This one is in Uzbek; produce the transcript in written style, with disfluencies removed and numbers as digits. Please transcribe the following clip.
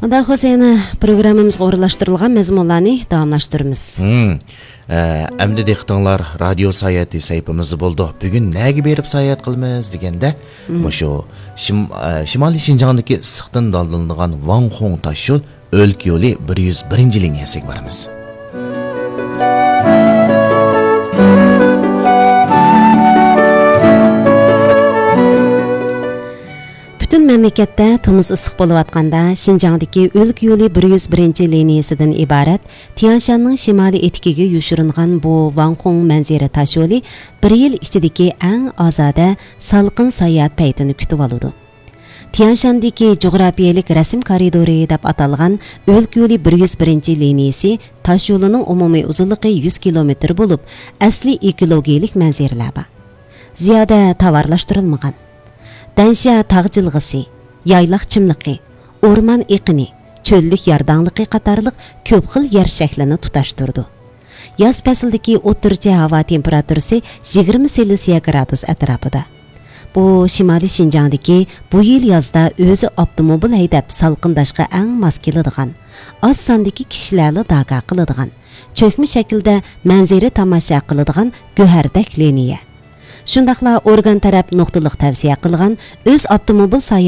Анда Хусейна программамызга орынлаштырылган мазмунларны дәвамлаштырабыз. Әмді дектіңлар радио саяты сайпымызы болды. Бүгін нәгі беріп саят қылмыз дегенде, мұшу Шимали Шинжаңдaki сықтын далдылынған Ванхоң ташыл өлкі олы 101 линиясыг барымыз. Bütün memlekette tomuz ısıq bolup atqanda Şinjangdaki өлкі yolu 101 liniyasidan ibarat Tianshanning shimoliy etikiga yushiringan bu Vanhong manzara tash yo'li 1 yil ichidagi eng ozoda salqin sayohat paytini kutib oladi. Tianshandagi jug'rafiyalik rasm koridori deb atalgan өлкі yolu 101 liniyasi tash yo'lining umumiy uzunligi 100 kilometr bo'lib, asli ekologik manzaralar bor. Ziyoda tovarlashtirilmagan. Dansha tağ jilg'isi, yaylaq chimliqi, o'rmon eqini, cho'llik yardanliqi qatorliq ko'p xil yer shaklini tutashtirdi. Yoz faslidagi o'rtacha havo temperaturasi 20 Selsiya gradus atrofida. Bu Shimoliy Shinjongdagi bu yil yozda o'zi avtomobil haydab salqindashga eng mos keladigan, oz sondagi kishilarni daga qiladigan, cho'kma shaklda manzara tomosha qiladigan go'hardak liniya. Shundaqla organ taraf nuqtaliq tavsiya qilgan o'z avtomobil